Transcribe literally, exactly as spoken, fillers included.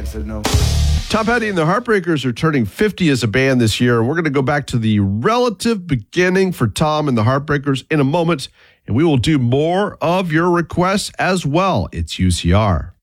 and said no. Tom Petty and the Heartbreakers are turning fifty as a band this year. We're going to go back to the relative beginning for Tom and the Heartbreakers in a moment, and we will do more of your requests as well. It's U C R.